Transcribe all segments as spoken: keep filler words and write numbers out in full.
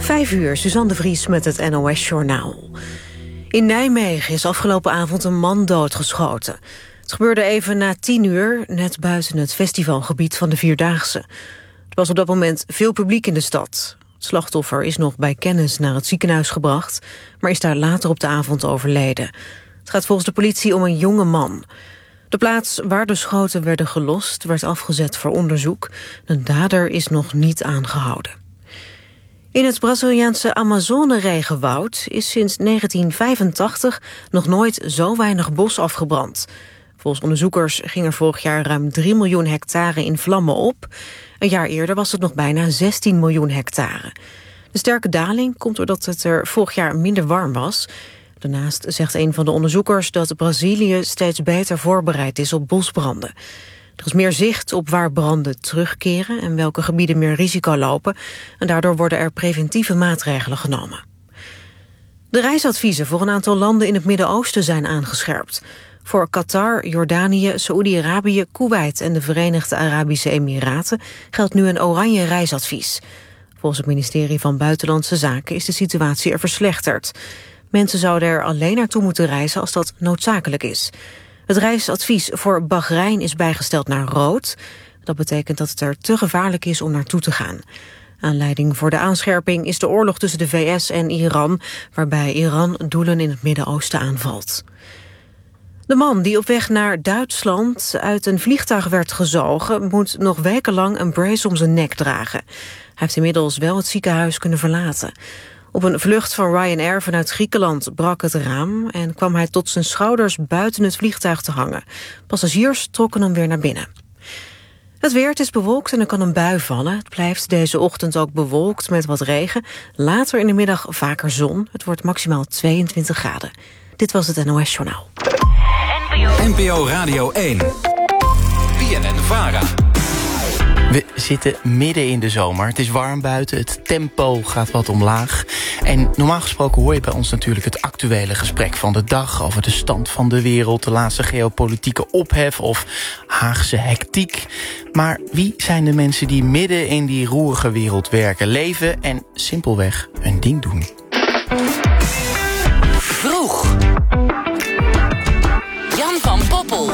Vijf uur, Suzanne de Vries met het N O S-journaal. In Nijmegen is afgelopen avond een man doodgeschoten. Het gebeurde even na tien uur, net buiten het festivalgebied van de Vierdaagse. Er was op dat moment veel publiek in de stad. Het slachtoffer is nog bij kennis naar het ziekenhuis gebracht, maar is daar later op de avond overleden. Het gaat volgens de politie om een jonge man. De plaats waar de schoten werden gelost werd afgezet voor onderzoek. De dader is nog niet aangehouden. In het Braziliaanse Amazone-regenwoud is sinds negentien vijfentachtig nog nooit zo weinig bos afgebrand. Volgens onderzoekers ging er vorig jaar ruim drie miljoen hectare in vlammen op. Een jaar eerder was het nog bijna zestien miljoen hectare. De sterke daling komt doordat het er vorig jaar minder warm was. Daarnaast zegt een van de onderzoekers dat Brazilië steeds beter voorbereid is op bosbranden. Er is meer zicht op waar branden terugkeren en welke gebieden meer risico lopen. En daardoor worden er preventieve maatregelen genomen. De reisadviezen voor een aantal landen in het Midden-Oosten zijn aangescherpt. Voor Qatar, Jordanië, Saoedi-Arabië, Kuwait en de Verenigde Arabische Emiraten geldt nu een oranje reisadvies. Volgens het ministerie van Buitenlandse Zaken is de situatie er verslechterd. Mensen zouden er alleen naartoe moeten reizen als dat noodzakelijk is. Het reisadvies voor Bahrein is bijgesteld naar rood. Dat betekent dat het er te gevaarlijk is om naartoe te gaan. Aanleiding voor de aanscherping is de oorlog tussen de V S en Iran, waarbij Iran doelen in het Midden-Oosten aanvalt. De man die op weg naar Duitsland uit een vliegtuig werd gezogen, moet nog wekenlang een brace om zijn nek dragen. Hij heeft inmiddels wel het ziekenhuis kunnen verlaten. Op een vlucht van Ryanair vanuit Griekenland brak het raam en kwam hij tot zijn schouders buiten het vliegtuig te hangen. Passagiers trokken hem weer naar binnen. Het weer, het is bewolkt en er kan een bui vallen. Het blijft deze ochtend ook bewolkt met wat regen. Later in de middag vaker zon. Het wordt maximaal tweeëntwintig graden. Dit was het N O S-journaal. N P O Radio één. B N N-Vara. We zitten midden in de zomer. Het is warm buiten, het tempo gaat wat omlaag. En normaal gesproken hoor je bij ons natuurlijk het actuele gesprek van de dag over de stand van de wereld, de laatste geopolitieke ophef of Haagse hectiek. Maar wie zijn de mensen die midden in die roerige wereld werken, leven en simpelweg hun ding doen? Vroeg. Jan van Poppel.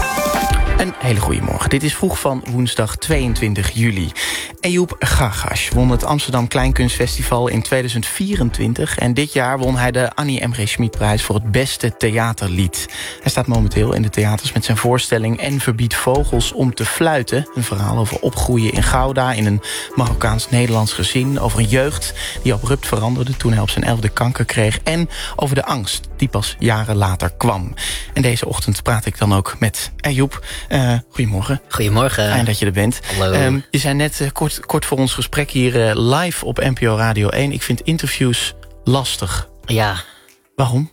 Een hele goede morgen. Dit is Vroeg van woensdag tweeëntwintig juli. Eyoub Gargash won het Amsterdam Kleinkunstfestival in tweeduizend vierentwintig... en dit jaar won hij de Annie M G Schmidprijs voor het beste theaterlied. Hij staat momenteel in de theaters met zijn voorstelling En verbiedt vogels om te fluiten. Een verhaal over opgroeien in Gouda in een Marokkaans-Nederlands gezin, over een jeugd die abrupt veranderde toen hij op zijn elfde kanker kreeg, en over de angst die pas jaren later kwam. En deze ochtend praat ik dan ook met Eyoub. Uh, goedemorgen. Goedemorgen. Fijn dat je er bent. Hallo. Um, je zei net uh, kort, kort voor ons gesprek hier uh, live op N P O Radio één. Ik vind interviews lastig. Ja. Waarom?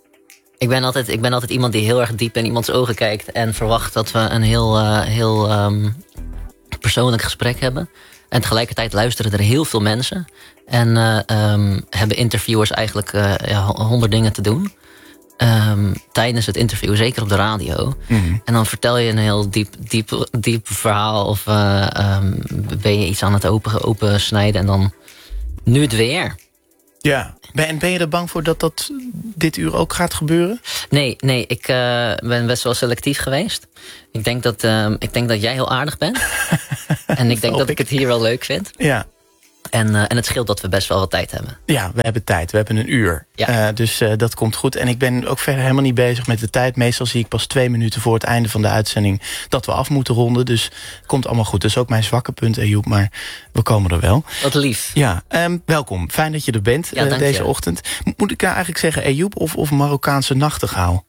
Ik ben altijd, ik ben altijd iemand die heel erg diep in iemands ogen kijkt en verwacht dat we een heel, uh, heel um, persoonlijk gesprek hebben. En tegelijkertijd luisteren er heel veel mensen. En uh, um, hebben interviewers eigenlijk uh, ja, honderd dingen te doen. Um, tijdens het interview, zeker op de radio. Mm-hmm. En dan vertel je een heel diep, diep, diep verhaal. Of uh, um, ben je iets aan het open, open snijden. En dan nu het weer. Ja, ben, ben je er bang voor dat dat dit uur ook gaat gebeuren? Nee, nee, ik uh, ben best wel selectief geweest. Ik denk dat, uh, ik denk dat jij heel aardig bent. En ik denk dat ik. ik het hier wel leuk vind. Ja. En, uh, en het scheelt dat we best wel wat tijd hebben. Ja, we hebben tijd. We hebben een uur. Ja. Uh, dus uh, dat komt goed. En ik ben ook verder helemaal niet bezig met de tijd. Meestal zie ik pas twee minuten voor het einde van de uitzending dat we af moeten ronden. Dus het komt allemaal goed. Dat is ook mijn zwakke punt, Eyoub. Maar we komen er wel. Wat lief. Ja, um, welkom. Fijn dat je er bent ja, uh, deze je. ochtend. Moet ik nou eigenlijk zeggen Eyoub of, of Marokkaanse nachtegaal?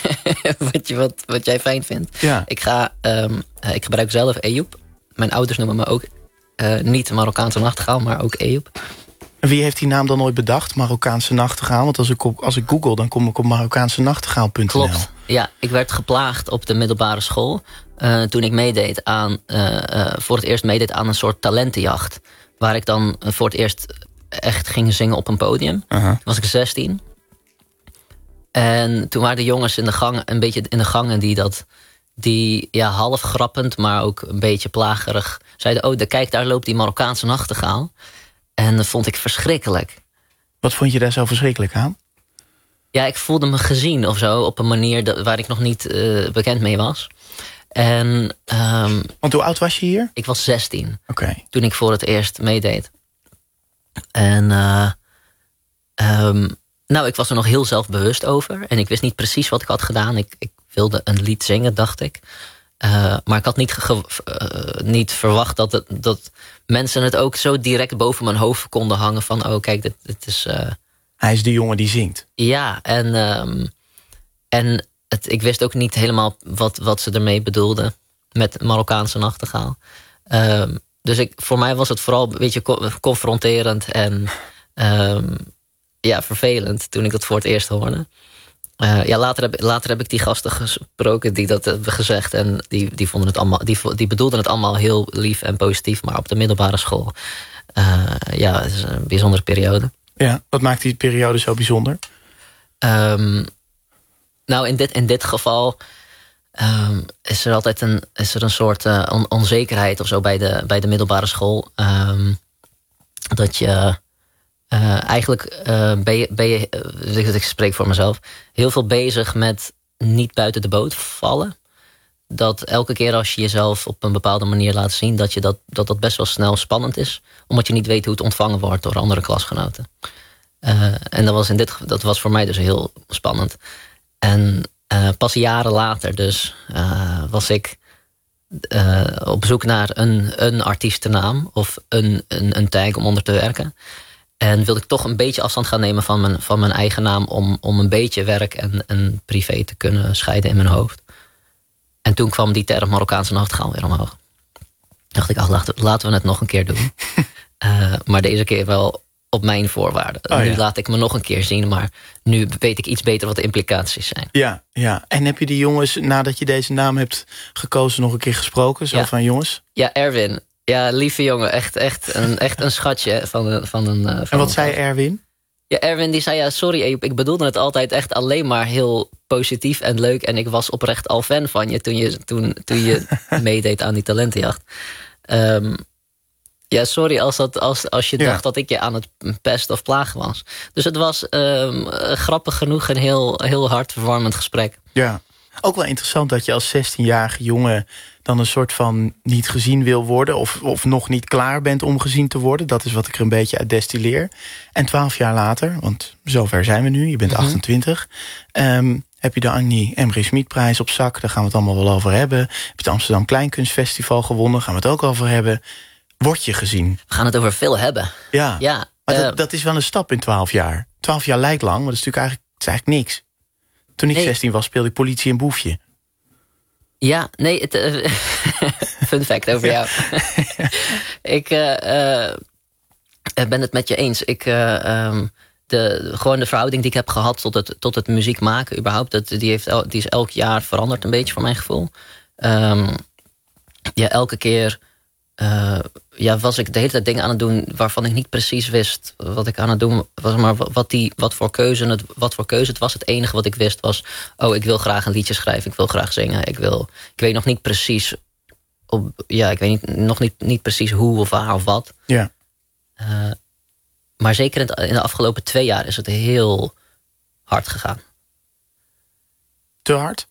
wat, je, wat, wat jij fijn vindt. Ja. Ik, ga, um, uh, ik gebruik zelf Eyoub. Mijn ouders noemen me ook Uh, niet Marokkaanse nachtegaal, maar ook Eyoub. En wie heeft die naam dan ooit bedacht, Marokkaanse nachtegaal? Want als ik, op, als ik google, dan kom ik op marokkaanse nachtegaal punt n l. Klopt, ja. Ik werd geplaagd op de middelbare school. Uh, toen ik meedeed aan, uh, uh, voor het eerst meedeed aan een soort talentenjacht. Waar ik dan uh, voor het eerst echt ging zingen op een podium. Uh-huh. Toen was ik zestien. En toen waren de jongens in de gangen, een beetje in de gangen die dat... die ja, half grappend, maar ook een beetje plagerig zeiden... oh, kijk, daar loopt die Marokkaanse nachtegaal. En dat vond ik verschrikkelijk. Wat vond je daar zo verschrikkelijk aan? Ja, ik voelde me gezien of zo, op een manier dat, waar ik nog niet uh, bekend mee was. En, um, Want hoe oud was je hier? Ik was zestien. Okay. Toen ik voor het eerst meedeed. En uh, um, nou, ik was er nog heel zelfbewust over. En ik wist niet precies wat ik had gedaan. Ik, ik wilde een lied zingen, dacht ik. Uh, maar ik had niet, ge, uh, niet verwacht dat, het, dat mensen het ook zo direct boven mijn hoofd konden hangen. Van, oh kijk, dit, dit is... Uh, Hij is de jongen die zingt. Ja, en, um, en het, ik wist ook niet helemaal wat, wat ze ermee bedoelden. Met Marokkaanse nachtegaal. Um, dus ik, voor mij was het vooral een beetje confronterend en um, ja, vervelend toen ik dat voor het eerst hoorde. Uh, ja, later, heb, later heb ik die gasten gesproken die dat hebben gezegd. En die, die, vonden het allemaal, die, die bedoelden het allemaal heel lief en positief. Maar op de middelbare school, uh, ja, het is een bijzondere periode. Ja, wat maakt die periode zo bijzonder? Um, nou, in dit, in dit geval um, is er altijd een, is er een soort uh, on, onzekerheid of zo bij de, bij de middelbare school. Um, dat je uh, eigenlijk uh, ben je, ben je uh, ik spreek voor mezelf, heel veel bezig met niet buiten de boot vallen. Dat elke keer als je jezelf op een bepaalde manier laat zien, dat je dat, dat, dat best wel snel spannend is. Omdat je niet weet hoe het ontvangen wordt door andere klasgenoten. Uh, en dat was, in dit, dat was voor mij dus heel spannend. En uh, pas jaren later dus uh, was ik uh, op zoek naar een, een artiestennaam of een, een, een tag om onder te werken. En wilde ik toch een beetje afstand gaan nemen van mijn, van mijn eigen naam om, om een beetje werk en, en privé te kunnen scheiden in mijn hoofd. En toen kwam die term Marokkaanse nachtegaal weer omhoog. Dacht ik, ach, laten we het nog een keer doen. uh, maar deze keer wel op mijn voorwaarden. Oh, nu ja. laat ik me nog een keer zien, maar nu weet ik iets beter wat de implicaties zijn. Ja, ja. En heb je die jongens, nadat je deze naam hebt gekozen, nog een keer gesproken? Zo ja. van jongens? Ja, Erwin. Ja, lieve jongen. Echt, echt, een, echt een schatje van, een, van een... Van en wat een zei Erwin? Ja, Erwin die zei, ja, sorry, ik bedoelde het altijd echt alleen maar heel positief en leuk. En ik was oprecht al fan van je toen je, toen, toen je meedeed aan die talentenjacht. Um, ja, sorry als, dat, als, als je ja. dacht dat ik je aan het pesten of plagen was. Dus het was um, grappig genoeg een heel, heel hartverwarmend gesprek. Ja, ook wel interessant dat je als zestienjarige jongen dan een soort van niet gezien wil worden, of, of nog niet klaar bent om gezien te worden. Dat is wat ik er een beetje uit destilleer. En twaalf jaar later, want zover zijn we nu, je bent mm-hmm. achtentwintig... Um, heb je de Annie Emmerich-Schmid-prijs op zak, daar gaan we het allemaal wel over hebben. Heb je het Amsterdam Kleinkunstfestival gewonnen, gaan we het ook over hebben. Word je gezien? We gaan het over veel hebben. Ja, ja maar uh, dat, dat is wel een stap in twaalf jaar. twaalf jaar lijkt lang, maar dat is natuurlijk eigenlijk, het is eigenlijk niks. Toen ik nee. zestien was, speelde ik politie en boefje. Ja, nee, het, uh, fun fact over ja. jou. ik uh, uh, ben het met je eens. Ik, uh, um, de, gewoon de verhouding die ik heb gehad tot het, tot het muziek maken überhaupt, dat, die, heeft el, die is elk jaar veranderd een beetje voor mijn gevoel. Um, ja, elke keer uh, ja, was ik de hele tijd dingen aan het doen waarvan ik niet precies wist wat ik aan het doen was, maar wat, die, wat, voor keuze het, wat voor keuze het was. Het enige wat ik wist was, oh, ik wil graag een liedje schrijven, ik wil graag zingen. Ik, wil, ik weet nog niet precies, op, ja, ik weet niet, nog niet, niet precies hoe of waar of wat. Ja. Uh, maar zeker in, het, in de afgelopen twee jaar is het heel hard gegaan. Te hard?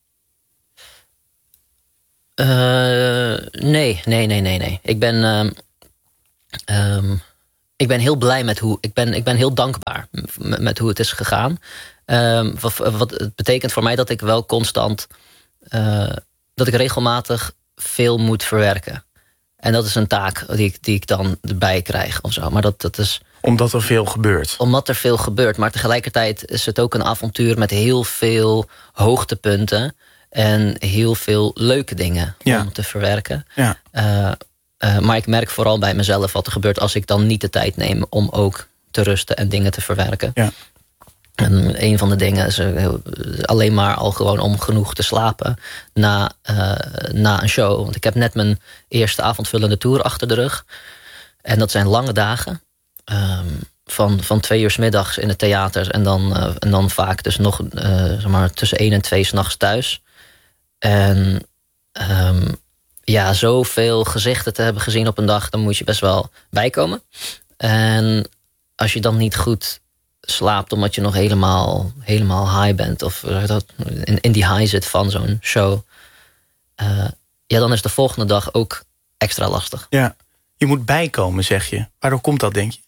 Uh, nee, nee, nee, nee, nee. Ik ben, um, um, ik ben heel blij met hoe... Ik ben, ik ben heel dankbaar met, met hoe het is gegaan. Um, wat, wat het betekent voor mij dat ik wel constant... Uh, dat ik regelmatig veel moet verwerken. En dat is een taak die ik, die ik dan erbij krijg of zo. Maar dat, dat is... Omdat er veel gebeurt. Omdat er veel gebeurt. Maar tegelijkertijd is het ook een avontuur met heel veel hoogtepunten. En heel veel leuke dingen ja. om te verwerken. Ja. Uh, uh, maar ik merk vooral bij mezelf wat er gebeurt als ik dan niet de tijd neem om ook te rusten en dingen te verwerken. Ja. En een van de dingen is uh, alleen maar al gewoon om genoeg te slapen na, uh, na een show. Want ik heb net mijn eerste avondvullende tour achter de rug. En dat zijn lange dagen. Um, van, van twee uur 's middags in het theater en dan, uh, en dan vaak dus nog uh, zeg maar, tussen één en twee 's nachts thuis. En um, ja, zoveel gezichten te hebben gezien op een dag, dan moet je best wel bijkomen. En als je dan niet goed slaapt omdat je nog helemaal, helemaal high bent... of in, in die high zit van zo'n show... Uh, ja, dan is de volgende dag ook extra lastig. Ja, je moet bijkomen, zeg je. Waardoor komt dat, denk je?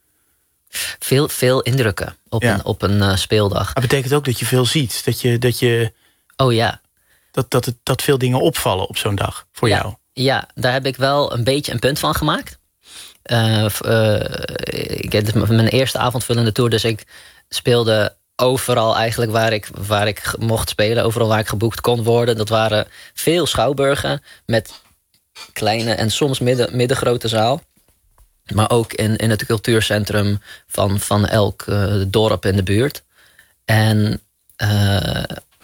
Veel, veel indrukken op ja. een, op een uh, speeldag. Dat betekent ook dat je veel ziet. Dat je... Dat je oh ja. Dat, dat, het, dat veel dingen opvallen op zo'n dag voor ja. jou. Ja, daar heb ik wel een beetje een punt van gemaakt. Uh, uh, ik heb mijn eerste avondvullende tour, dus ik speelde overal eigenlijk waar ik, waar ik mocht spelen. Overal waar ik geboekt kon worden. Dat waren veel schouwburgen met kleine en soms midden, middengrote zaal. Maar ook in, in het cultuurcentrum van, van elk uh, dorp in de buurt. En uh,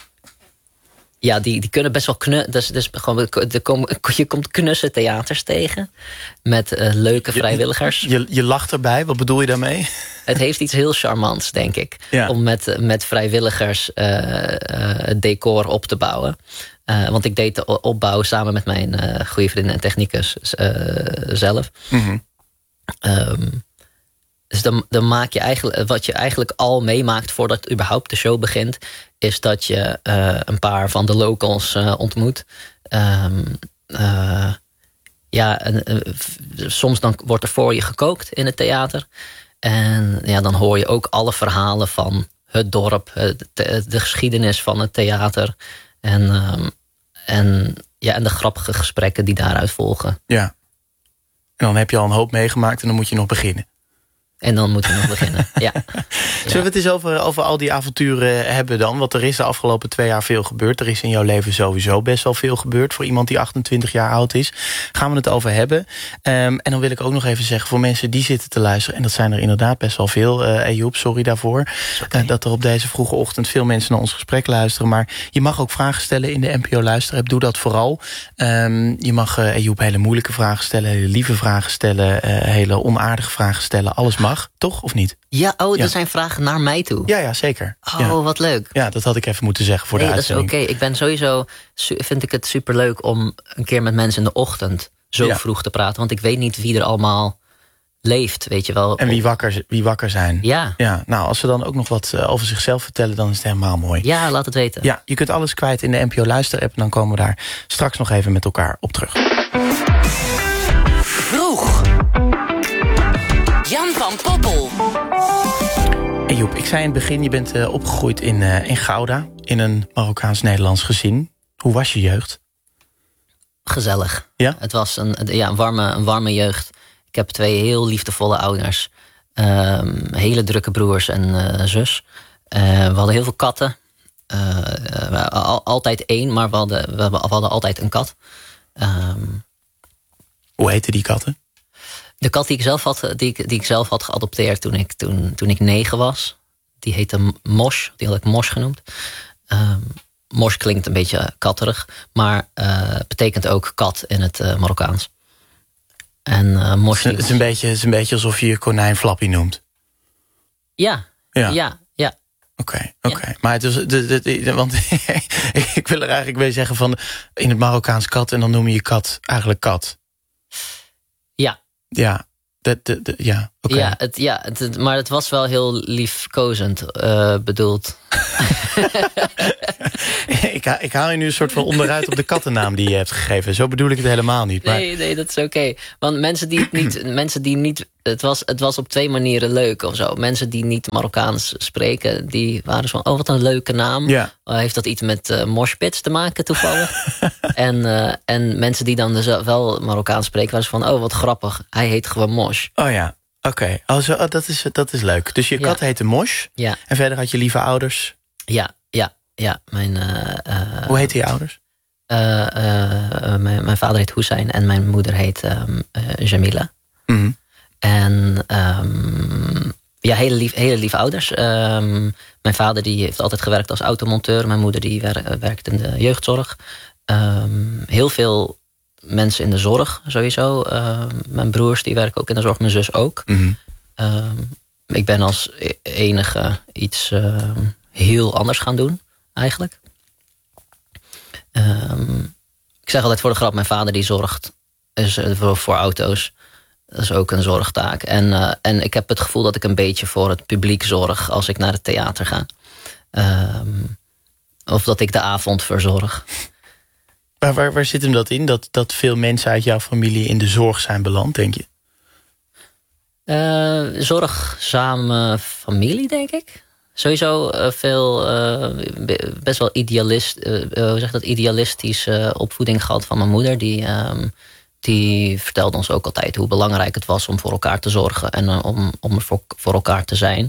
ja, die, die kunnen best wel knussen. Dus, dus gewoon, er kom, je komt knusse theaters tegen. Met uh, leuke vrijwilligers. Je, je, je lacht erbij, wat bedoel je daarmee? Het heeft iets heel charmants, denk ik. Ja. Om met, met vrijwilligers uh, uh, het decor op te bouwen. Uh, want ik deed de opbouw samen met mijn uh, goede vriendin en technicus uh, zelf. Mm-hmm. Um, dus dan, dan maak je eigenlijk... Wat je eigenlijk al meemaakt voordat überhaupt de show begint... is dat je uh, een paar van de locals uh, ontmoet. Um, uh, ja, en, uh, soms dan wordt er voor je gekookt in het theater. En ja, dan hoor je ook alle verhalen van het dorp. De, de geschiedenis van het theater. En, um, en, ja, en de grappige gesprekken die daaruit volgen. Ja. En dan heb je al een hoop meegemaakt en dan moet je nog beginnen. En dan moeten we nog beginnen, ja. Zullen we het eens over, over al die avonturen hebben dan? Want er is de afgelopen twee jaar veel gebeurd. Er is in jouw leven sowieso best wel veel gebeurd... voor iemand die achtentwintig jaar oud is. Gaan we het over hebben. Um, en dan wil ik ook nog even zeggen... voor mensen die zitten te luisteren... en dat zijn er inderdaad best wel veel, uh, Eyoub, sorry daarvoor... Okay. Uh, dat er op deze vroege ochtend veel mensen naar ons gesprek luisteren. Maar je mag ook vragen stellen in de N P O Luisterapp. Doe dat vooral. Um, je mag, uh, Eyoub, hele moeilijke vragen stellen... hele lieve vragen stellen... Uh, hele onaardige vragen stellen. Alles mag. Toch, of niet? Ja, oh, er ja. zijn vragen naar mij toe. Ja, ja, zeker. Oh, ja. wat leuk. Ja, dat had ik even moeten zeggen voor nee, de dat uitzending. Dat is oké. Okay. Ik ben sowieso, vind ik het superleuk om een keer met mensen in de ochtend zo ja. vroeg te praten. Want ik weet niet wie er allemaal leeft, weet je wel. En wie wakker, wie wakker zijn. Ja. ja. Nou, als ze dan ook nog wat uh, over zichzelf vertellen, dan is het helemaal mooi. Ja, laat het weten. Ja, je kunt alles kwijt in de N P O Luisterapp. En dan komen we daar straks nog even met elkaar op terug. Vroeg. Jan van Poppel. Eyoub, ik zei in het begin, je bent uh, opgegroeid in, uh, in Gouda... in een Marokkaans-Nederlands gezin. Hoe was je jeugd? Gezellig. Ja? Het was een, ja, een, warme, een warme jeugd. Ik heb twee heel liefdevolle ouders. Um, hele drukke broers en uh, zus. Uh, we hadden heel veel katten. Uh, uh, al, altijd één, maar we hadden, we hadden altijd een kat. Um, Hoe heette die katten? De kat die ik zelf had, die ik, die ik zelf had geadopteerd toen ik, toen, toen ik negen was. Die heette Mosh. Die had ik Mosh genoemd. Um, Mosh klinkt een beetje katterig. Maar uh, betekent ook kat in het uh, Marokkaans. En uh, Mosh... Het is, een beetje, het is een beetje alsof je je konijn Flappy noemt. Ja, ja, ja. ja. Oké, okay, oké. Okay. Ja. Maar het is... De, de, de, want ik wil er eigenlijk mee zeggen van... in het Marokkaans kat en dan noem je je kat eigenlijk kat. Ja. Ja, de, de, de, ja, oké. Okay. Ja, het, ja het, maar het was wel heel liefkozend uh, bedoeld. ik, ik haal je nu een soort van onderuit op de kattennaam die je hebt gegeven. Zo bedoel ik het helemaal niet. Maar... Nee, nee, dat is oké. Okay. Want mensen die niet... mensen die niet het, was, het was op twee manieren leuk of zo. Mensen die niet Marokkaans spreken, die waren zo van... oh, wat een leuke naam. Ja. Uh, heeft dat iets met uh, moshpits te maken toevallig? en, uh, en mensen die dan dus wel Marokkaans spreken... waren zo van, oh, wat grappig. Hij heet gewoon Mosh. Oh ja. Oké, okay. oh, oh, dat, is, dat is leuk. Dus je kat ja. heette Mosh. Ja. En verder had je lieve ouders. Ja, ja, ja. Mijn, uh, uh, Hoe heten je ouders? Uh, uh, uh, mijn, mijn vader heet Hussein en mijn moeder heet um, uh, Jamila. Mm-hmm. En um, ja, hele, lief, hele lieve ouders. Um, mijn vader die heeft altijd gewerkt als automonteur. Mijn moeder die wer, werkt in de jeugdzorg. Um, heel veel... mensen in de zorg sowieso. Uh, mijn broers die werken ook in de zorg, mijn zus ook. Mm-hmm. Uh, ik ben als enige iets uh, heel anders gaan doen, eigenlijk. Uh, ik zeg altijd voor de grap, mijn vader die zorgt is, uh, voor, voor auto's. Dat is ook een zorgtaak. En, uh, en ik heb het gevoel dat ik een beetje voor het publiek zorg als ik naar het theater ga. Um, of dat ik de avond verzorg. Waar, waar, waar zit hem dat in? Dat, dat veel mensen uit jouw familie in de zorg zijn beland, denk je? Uh, zorgzame familie, denk ik. Sowieso uh, veel, uh, best wel idealist, uh, hoe zeg dat, idealistische opvoeding gehad van mijn moeder. Die, um, die vertelde ons ook altijd hoe belangrijk het was om voor elkaar te zorgen. En uh, om, om er voor, voor elkaar te zijn.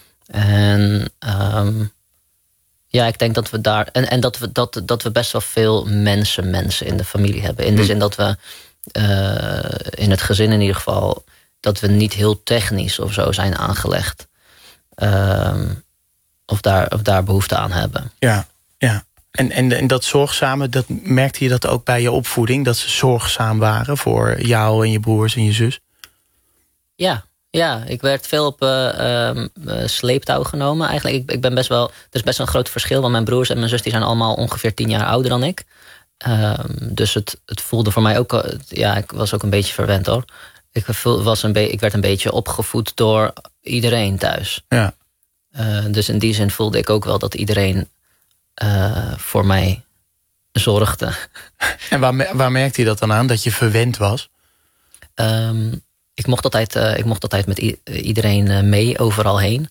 En um, ja, ik denk dat we daar... En, en dat, we, dat, dat we best wel veel mensen, mensen in de familie hebben. In de zin dat we uh, in het gezin in ieder geval... dat we niet heel technisch of zo zijn aangelegd. Um, of, daar, of daar behoefte aan hebben. Ja, ja. En, en, en dat zorgzame, dat, merkte je dat ook bij je opvoeding? Dat ze zorgzaam waren voor jou en je broers en je zus? Ja, ja, ik werd veel op uh, um, sleeptouw genomen. Eigenlijk, ik, ik ben best wel... Er is best wel een groot verschil, want mijn broers en mijn zus... die zijn allemaal ongeveer tien jaar ouder dan ik. Um, dus het, het voelde voor mij ook... Ja, ik was ook een beetje verwend, hoor. Ik, was een be- ik werd een beetje opgevoed door iedereen thuis. Ja. Uh, dus in die zin voelde ik ook wel dat iedereen uh, voor mij zorgde. En waar, waar merkte je dat dan aan, dat je verwend was? Um, ik, mocht altijd, uh, ik mocht altijd met i- iedereen uh, mee, overal heen.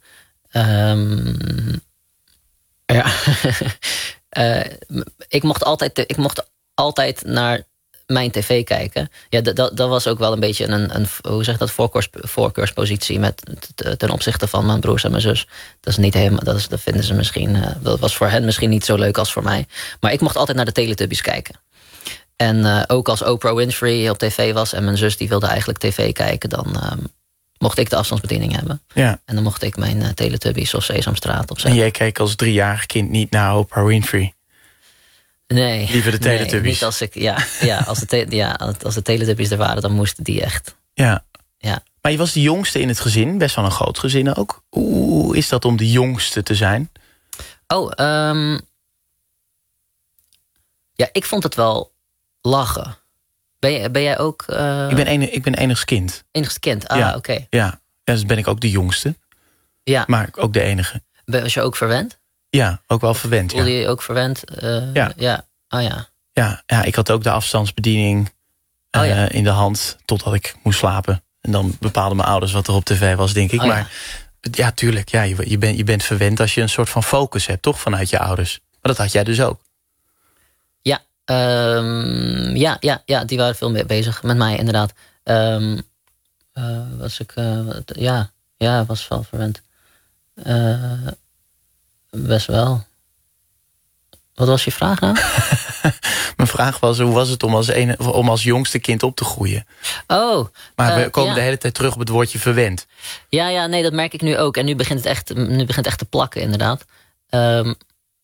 Um, ja. uh, ik, mocht altijd, ik mocht altijd naar... mijn tv kijken. Ja, dat, dat was ook wel een beetje een, een hoe zeg dat, voorkeurs, voorkeurspositie met ten opzichte van mijn broers en mijn zus. Dat is niet helemaal, dat, is, dat vinden ze misschien, uh, dat was voor hen misschien niet zo leuk als voor mij. Maar ik mocht altijd naar de Teletubbies kijken. En uh, ook als Oprah Winfrey op tv was en mijn zus die wilde eigenlijk tv kijken, dan uh, mocht ik de afstandsbediening hebben. Ja. En dan mocht ik mijn uh, Teletubbies of Sesamstraat opzetten. En jij keek als driejarig kind niet naar Oprah Winfrey? Nee. Liever de Teletubbies? Nee, niet als ik, ja, ja, als de, te, ja, als de Teletubbies er waren, dan moesten die echt. Ja. Ja. Maar je was de jongste in het gezin, best wel een groot gezin ook. Hoe is dat om de jongste te zijn? Oh, um, ja, ik vond het wel lachen. Ben, je, ben jij ook... Uh, ik, ben enig, ik ben enigst kind. Enigst kind, ah, ja. oké. Okay. Ja. ja, dus ben ik ook de jongste. Ja. Maar ook de enige. Was je ook verwend? Ja, ook wel verwend. Voelde ja. je je ook verwend? Uh, ja. Ja. Oh ja. Ja, ja, ik had ook de afstandsbediening uh, oh, ja. in de hand totdat ik moest slapen. En dan bepaalden mijn ouders wat er op tv was, denk ik. Oh, maar ja, ja tuurlijk, ja, je, je, bent, je bent verwend als je een soort van focus hebt, toch? Vanuit je ouders. Maar dat had jij dus ook. Ja, um, ja, ja, ja, die waren veel mee bezig met mij, inderdaad. Um, uh, was ik, uh, ja, ja, was wel verwend. Uh, best wel. Wat was je vraag nou? Mijn vraag was, hoe was het om als, ene, om als jongste kind op te groeien? Oh. Maar we uh, komen ja. de hele tijd terug op het woordje verwend. Ja, ja, nee, dat merk ik nu ook. En nu begint het echt, nu begint het echt te plakken, inderdaad. Um,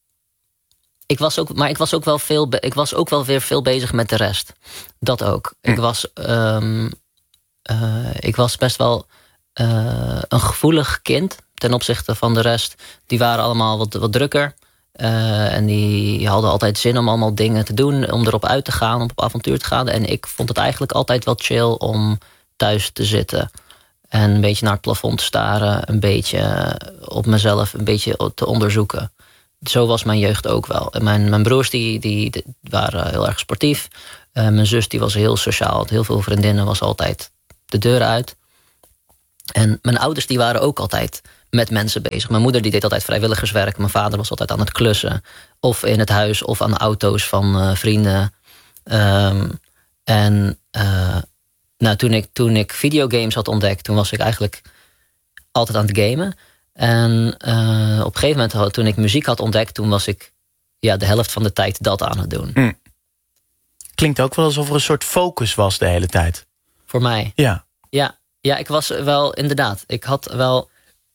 ik was ook, maar ik was ook wel veel, be- ik was ook wel weer veel bezig met de rest. Dat ook. Hm. Ik was, um, uh, ik was best wel uh, een gevoelig kind ten opzichte van de rest. Die waren allemaal wat, wat drukker. Uh, en die hadden altijd zin om allemaal dingen te doen, om erop uit te gaan, om op avontuur te gaan. En ik vond het eigenlijk altijd wel chill om thuis te zitten. En een beetje naar het plafond te staren, een beetje op mezelf, een beetje te onderzoeken. Zo was mijn jeugd ook wel. En mijn, mijn broers die, die, die waren heel erg sportief. Uh, mijn zus die was heel sociaal, had heel veel vriendinnen, was altijd de deur uit. En mijn ouders die waren ook altijd met mensen bezig. Mijn moeder die deed altijd vrijwilligerswerk. Mijn vader was altijd aan het klussen. Of in het huis, of aan auto's van uh, vrienden. Um, en uh, nou, toen, ik, toen ik videogames had ontdekt, toen was ik eigenlijk altijd aan het gamen. En uh, op een gegeven moment, toen ik muziek had ontdekt, toen was ik ja, de helft van de tijd dat aan het doen. Hm. Klinkt ook wel alsof er een soort focus was de hele tijd. Voor mij? Ja. Ja, ja, ik was wel, inderdaad. Ik had wel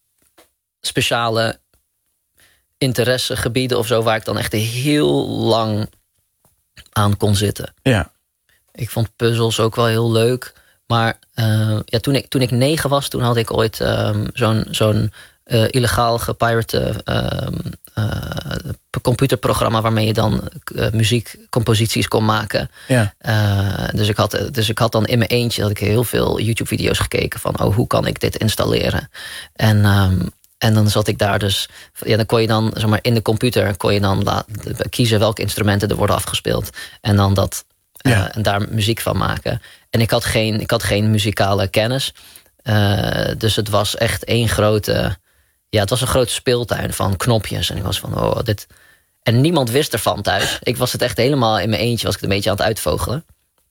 speciale interessegebieden of zo, waar ik dan echt heel lang aan kon zitten. Ja. Ik vond puzzels ook wel heel leuk. Maar uh, ja, toen, ik, toen ik negen was, toen had ik ooit um, zo'n, zo'n uh, illegaal gepirate uh, uh, computerprogramma waarmee je dan uh, muziekcomposities kon maken. Ja. Uh, dus, ik had, dus ik had dan in mijn eentje had ik heel veel YouTube-video's gekeken van oh, hoe kan ik dit installeren? En, um, en dan zat ik daar dus. Ja, dan kon je dan zeg maar in de computer kon je dan la- kiezen welke instrumenten er worden afgespeeld en dan dat uh, ja. en daar muziek van maken. En ik had geen, ik had geen muzikale kennis. Uh, dus het was echt één grote. Ja, het was een grote speeltuin van knopjes. En ik was van, oh, dit. En niemand wist ervan thuis. Ik was het echt helemaal in mijn eentje, was ik het een beetje aan het uitvogelen.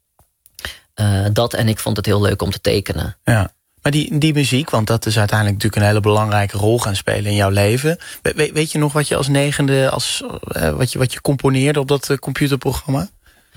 Uh, dat en ik vond het heel leuk om te tekenen. Ja. Maar die, die muziek, want dat is uiteindelijk natuurlijk een hele belangrijke rol gaan spelen in jouw leven. We, weet je nog wat je als negende, als, uh, wat, je, wat je componeerde op dat uh, computerprogramma?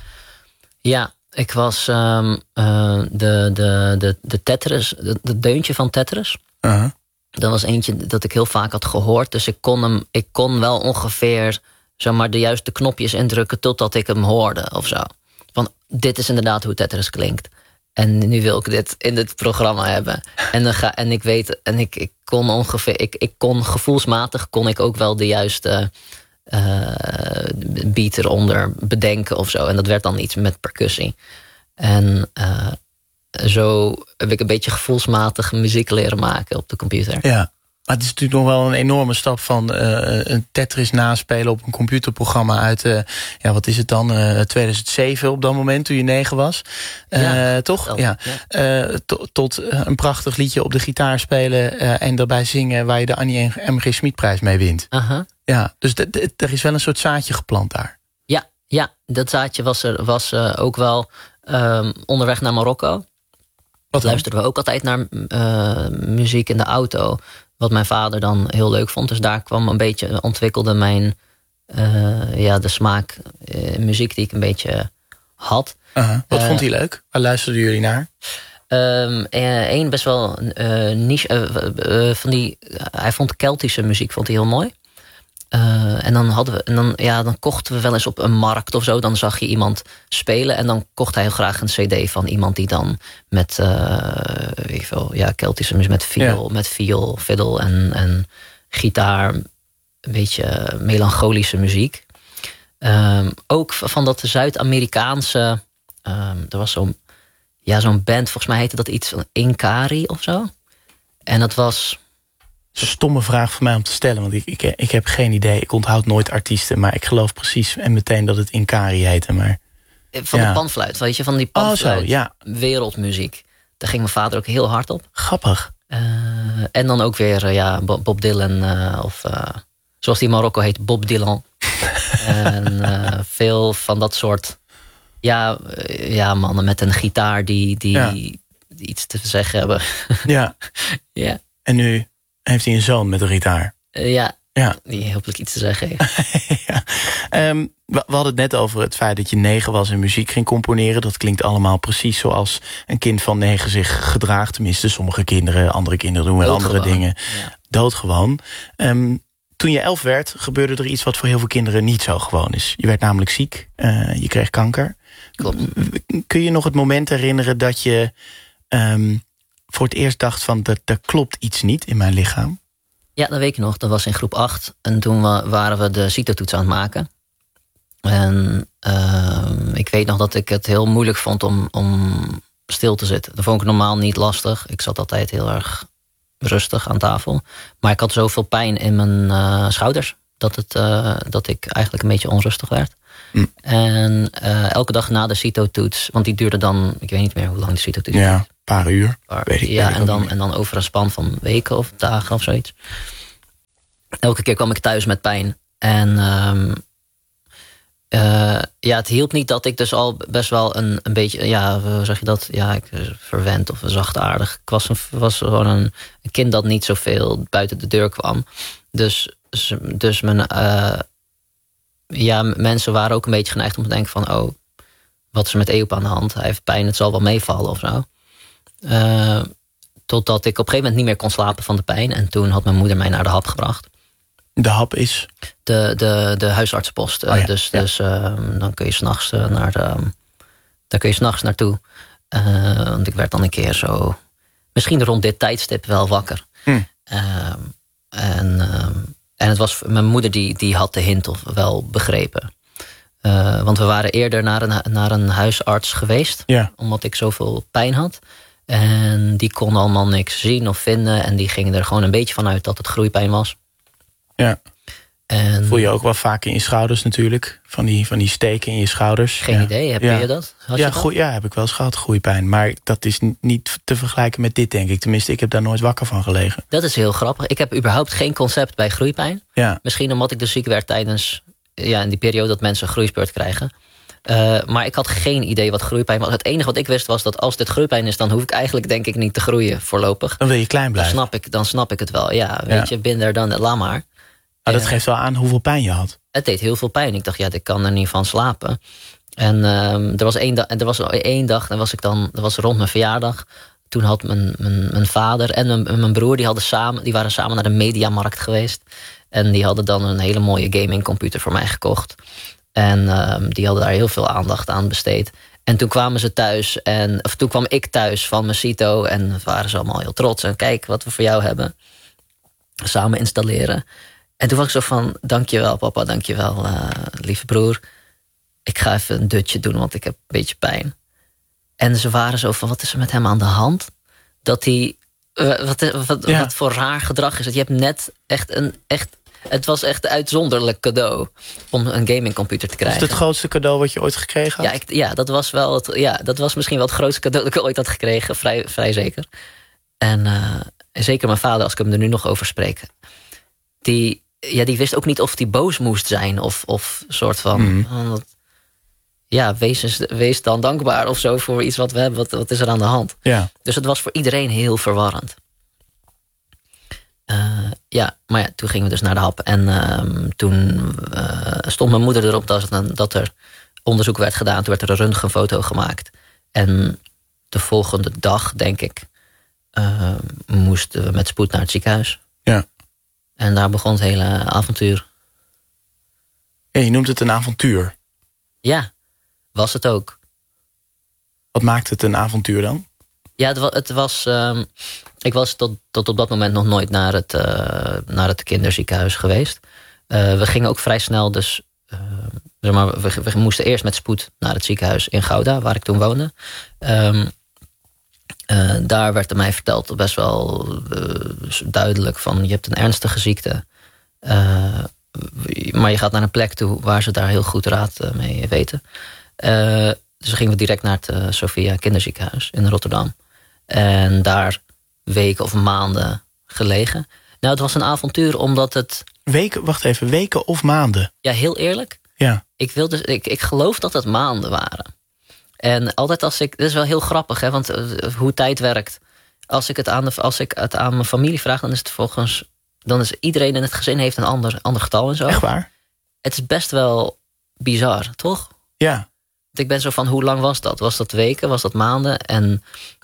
Ja, ik was um, uh, de, de, de, de Tetris, de, de deuntje van Tetris. Uh-huh. Dat was eentje dat ik heel vaak had gehoord. Dus ik kon hem, ik kon wel ongeveer zeg maar, de juiste knopjes indrukken totdat ik hem hoorde of zo. Van dit is inderdaad hoe Tetris klinkt. En nu wil ik dit in dit programma hebben. En, dan ga, en ik weet, en ik, ik kon ongeveer, ik, ik kon gevoelsmatig kon ik ook wel de juiste uh, beat eronder bedenken of zo. En dat werd dan iets met percussie. En uh, zo heb ik een beetje gevoelsmatig muziek leren maken op de computer. Ja, maar het is natuurlijk nog wel een enorme stap van uh, een Tetris naspelen op een computerprogramma uit, uh, ja, wat is het dan, uh, tweeduizend zeven op dat moment, toen je negen was. Uh, ja, toch? Wel, ja. ja. Uh, to, tot een prachtig liedje op de gitaar spelen uh, en daarbij zingen waar je de Annie M G Schmid-prijs mee wint. Uh-huh. Ja, dus d- d- er is wel een soort zaadje geplant daar. Ja, ja, dat zaadje was er was uh, ook wel um, onderweg naar Marokko. Wat luisterden we ook altijd naar uh, muziek in de auto. Wat mijn vader dan heel leuk vond. Dus daar kwam een beetje, ontwikkelde mijn uh, ja, de smaak uh, muziek die ik een beetje had. Uh-huh. Wat uh, vond hij leuk? Waar luisterden jullie naar? Eén um, best wel uh, niche uh, uh, van die. Uh, hij vond Keltische muziek vond hij heel mooi. Uh, en dan hadden we, en dan, ja, dan kochten we wel eens op een markt of zo. Dan zag je iemand spelen en dan kocht hij heel graag een cd van iemand die dan met, uh, weet je veel, ja, Keltische muziek met viool, ja. met viool, fiddle en, en gitaar, een beetje melancholische muziek. Um, ook van dat Zuid-Amerikaanse, um, er was zo'n, ja, zo'n band, volgens mij heette dat iets van Inkari of zo. En dat was. Een stomme vraag voor mij om te stellen, want ik, ik, ik heb geen idee. Ik onthoud nooit artiesten, maar ik geloof precies en meteen dat het Inkari heette. Maar, van ja. de panfluit, weet je, van die panfluit. Oh, zo, ja. Wereldmuziek. Daar ging mijn vader ook heel hard op. Grappig. Uh, en dan ook weer uh, ja, Bob Dylan, uh, of uh, zoals die in Marokko heet, Bob Dylan. En uh, veel van dat soort ja, uh, ja, mannen met een gitaar die, die, ja. die iets te zeggen hebben. Ja. ja. En nu heeft hij een zoon met een gitaar. Uh, ja. ja, die hopelijk iets te zeggen heeft. ja. um, we, we hadden het net over het feit dat je negen was en muziek ging componeren. Dat klinkt allemaal precies zoals een kind van negen zich gedraagt. Tenminste, sommige kinderen, andere kinderen doen wel andere dingen. Ja. Doodgewoon. Um, toen je elf werd, gebeurde er iets wat voor heel veel kinderen niet zo gewoon is. Je werd namelijk ziek, uh, je kreeg kanker. Klopt. Kun je nog het moment herinneren dat je um, voor het eerst dacht van, dat er klopt iets niet in mijn lichaam? Ja, dat weet ik nog. Dat was in groep acht. En toen waren we de CITO-toets aan het maken. En uh, ik weet nog dat ik het heel moeilijk vond om, om stil te zitten. Dat vond ik normaal niet lastig. Ik zat altijd heel erg rustig aan tafel. Maar ik had zoveel pijn in mijn uh, schouders. Dat, het, uh, dat ik eigenlijk een beetje onrustig werd. Mm. En uh, elke dag na de CITO-toets, want die duurde dan, ik weet niet meer hoe lang de CITO-toets duurde. Ja, een paar uur. Paar, weet ik, ja, weet ik en, dan, en dan over een span van weken of dagen of zoiets. Elke keer kwam ik thuis met pijn. En um, uh, ja, het hielp niet dat ik dus al best wel een, een beetje, ja, hoe zeg je dat? Ja, ik verwend of zachtaardig. Ik was, een, was gewoon een, een kind dat niet zoveel buiten de deur kwam. Dus, dus mijn, uh, ja, mensen waren ook een beetje geneigd om te denken van, oh, wat is er met Eop aan de hand? Hij heeft pijn, het zal wel meevallen of zo. Uh, totdat ik op een gegeven moment niet meer kon slapen van de pijn. En toen had mijn moeder mij naar de hap gebracht. De hap is? De, de, de huisartsenpost. Oh ja, dus ja. dus uh, dan kun je 's nachts uh, naar de, daar kun je 's nachts naartoe. Uh, want ik werd dan een keer zo, misschien rond dit tijdstip wel wakker. Hm. Uh, en, uh, en het was, mijn moeder die, die had de hint wel begrepen. Uh, want we waren eerder naar een, naar een huisarts geweest. Ja. Omdat ik zoveel pijn had. En die kon allemaal niks zien of vinden. En die gingen er gewoon een beetje van uit dat het groeipijn was. Ja. En voel je ook wel vaak in je schouders natuurlijk. Van die, van die steken in je schouders. Geen ja. idee, heb ja. je dat? Had ja, je dat? Goe, ja, heb ik wel eens gehad, groeipijn. Maar dat is niet te vergelijken met dit, denk ik. Tenminste, ik heb daar nooit wakker van gelegen. Dat is heel grappig. Ik heb überhaupt geen concept bij groeipijn. Ja. Misschien omdat ik dus ziek werd tijdens... ja, in die periode dat mensen een groeispurt krijgen. Uh, maar ik had geen idee wat groeipijn was. Het enige wat ik wist was dat als dit groeipijn is... dan hoef ik eigenlijk denk ik niet te groeien voorlopig. Dan wil je klein blijven. Dan snap ik, dan snap ik het wel. Ja, weet ja. je, binder dan, laat maar. Maar dat uh, geeft wel aan hoeveel pijn je had. Het deed heel veel pijn. Ik dacht, ja, ik kan er niet van slapen. En um, er was één dag, en er was één dag, dan was ik dan, dat was rond mijn verjaardag. Toen had mijn, mijn, mijn vader en mijn, mijn broer, die hadden samen, die waren samen naar de Mediamarkt geweest. En die hadden dan een hele mooie gamingcomputer voor mij gekocht. En um, die hadden daar heel veel aandacht aan besteed. En toen kwamen ze thuis, en, of toen kwam ik thuis van mijn Cito. En waren ze allemaal heel trots. En kijk wat we voor jou hebben. Samen installeren. En toen was ik zo van, dankjewel papa, dankjewel uh, lieve broer. Ik ga even een dutje doen, want ik heb een beetje pijn. En ze waren zo van, wat is er met hem aan de hand? Dat hij, uh, wat, wat, ja. wat voor raar gedrag is het? Je hebt net echt een, echt, het was echt een uitzonderlijk cadeau om een gamingcomputer te krijgen. Is het het grootste cadeau wat je ooit gekregen had? Ja, ik, ja, dat was wel het, ja, dat was misschien wel het grootste cadeau dat ik ooit had gekregen, vrij, vrij zeker. En uh, zeker mijn vader, als ik hem er nu nog over spreek, die, ja, die wist ook niet of hij boos moest zijn of, of soort van, mm. oh, dat, ja, wees, wees dan dankbaar of zo voor iets wat we hebben. Wat, wat is er aan de hand? Ja. Dus het was voor iedereen heel verwarrend. Uh, ja, maar ja, toen gingen we dus naar de hap. En uh, toen uh, stond mijn moeder erop dat, dat er onderzoek werd gedaan. Toen werd er een röntgenfoto gemaakt. En de volgende dag, denk ik, uh, moesten we met spoed naar het ziekenhuis. Ja. En daar begon het hele avontuur. Ja, je noemt het een avontuur. Ja, was het ook. Wat maakt het een avontuur dan? Ja, het was... Het was um, ik was tot, tot op dat moment nog nooit naar het, uh, naar het kinderziekenhuis geweest. Uh, we gingen ook vrij snel dus... Uh, zeg maar, we, we moesten eerst met spoed naar het ziekenhuis in Gouda, waar ik toen woonde. Um, uh, daar werd er mij verteld, best wel uh, duidelijk van, je hebt een ernstige ziekte. Uh, maar je gaat naar een plek toe waar ze daar heel goed raad uh, mee weten. Uh, dus gingen we direct naar het uh, Sophia kinderziekenhuis in Rotterdam. En daar weken of maanden gelegen. Nou, het was een avontuur omdat het... Weken, wacht even, weken of maanden? Ja, heel eerlijk. Ja. Ik, wilde, ik, ik geloof dat het maanden waren. En altijd als ik... Dat is wel heel grappig, hè, want uh, hoe tijd werkt. Als ik, het aan de, als ik het aan mijn familie vraag, dan is het volgens... Dan is iedereen in het gezin heeft een ander, ander getal en zo. Echt waar? Het is best wel bizar, toch? Ja. Want ik ben zo van, hoe lang was dat? Was dat weken? Was dat maanden? En...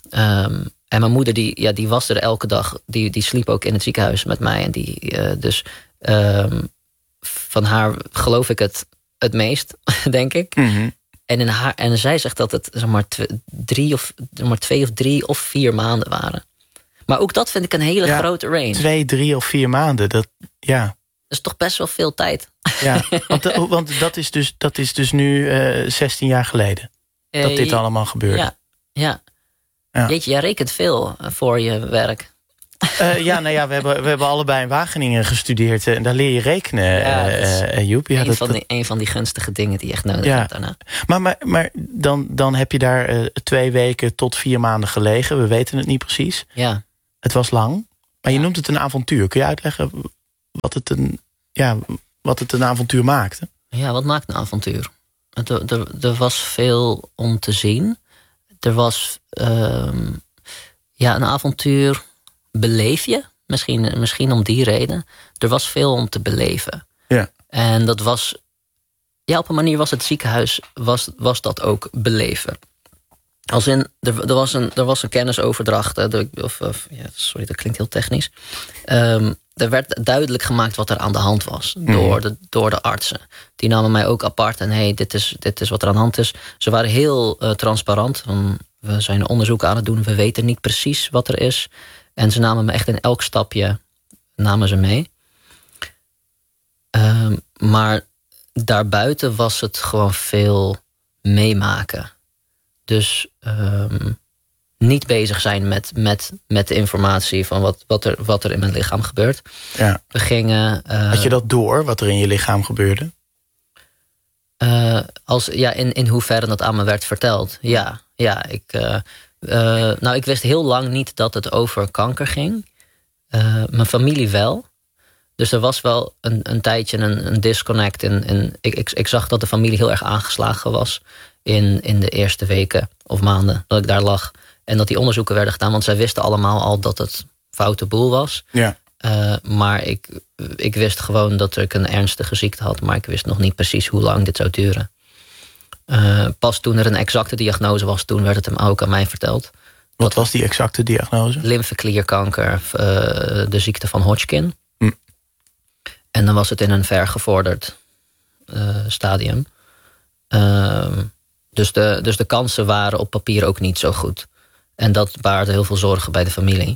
Um, En mijn moeder, die, ja, die was er elke dag. Die, die sliep ook in het ziekenhuis met mij. En die, uh, dus um, van haar geloof ik het het meest, denk ik. Mm-hmm. En, in haar, en zij zegt dat het zeg maar, tw- drie of, zeg maar twee of drie of vier maanden waren. Maar ook dat vind ik een hele ja, grote range. Twee, drie of vier maanden, dat, ja. Dat is toch best wel veel tijd. Ja, want, de, want dat, is dus, dat is dus nu uh, zestien jaar geleden. Uh, dat dit allemaal gebeurde. Ja, ja. Ja. Jeetje, jij rekent veel voor je werk. Uh, ja, nou ja, we hebben, we hebben allebei in Wageningen gestudeerd. En daar leer je rekenen, ja, uh, uh, Joep. Ja, een, dat, van die, een van die gunstige dingen die je echt nodig ja. hebt daarna. Maar, maar, maar dan, dan heb je daar uh, twee weken tot vier maanden gelegen. We weten het niet precies. Ja. Het was lang. Maar ja. je noemt het een avontuur. Kun je uitleggen wat het een, ja, wat het een avontuur maakte? Ja, wat maakt een avontuur? Er, er, er was veel om te zien. Er was... Um, ja, een avontuur beleef je. Misschien, misschien om die reden. Er was veel om te beleven. Ja. En dat was... Ja, op een manier was het ziekenhuis... was, was dat ook beleven. Als in... Er, er, was, een, er was een kennisoverdracht. De, of, of, ja, sorry, dat klinkt heel technisch. Um, er werd duidelijk gemaakt wat er aan de hand was. Mm. Door, de, door de artsen. Die namen mij ook apart. En hey, dit is, dit is wat er aan de hand is. Ze waren heel uh, transparant. Um, we zijn onderzoek aan het doen. We weten niet precies wat er is. En ze namen me echt in elk stapje namen ze mee. Um, maar daarbuiten was het gewoon veel meemaken. Dus um, niet bezig zijn met, met, met de informatie van wat, wat, er, wat er in mijn lichaam gebeurt. Ja. We gingen... Uh, Had je dat door, wat er in je lichaam gebeurde? Uh, als, ja, in, in hoeverre dat aan me werd verteld. Ja, ja ik, uh, uh, nou, ik wist heel lang niet dat het over kanker ging. Uh, mijn familie wel. Dus er was wel een, een tijdje een, een disconnect. In, in, ik, ik, ik zag dat de familie heel erg aangeslagen was... In, in de eerste weken of maanden dat ik daar lag. En dat die onderzoeken werden gedaan. Want zij wisten allemaal al dat het foute boel was. Ja. Uh, maar ik, ik wist gewoon dat ik een ernstige ziekte had. Maar ik wist nog niet precies hoe lang dit zou duren. Uh, pas toen er een exacte diagnose was... toen werd het hem ook aan mij verteld. Wat was die exacte diagnose? Lymfeklierkanker, uh, de ziekte van Hodgkin. Hm. En dan was het in een vergevorderd uh, stadium. Uh, dus, de, dus de kansen waren op papier ook niet zo goed. En dat baarde heel veel zorgen bij de familie.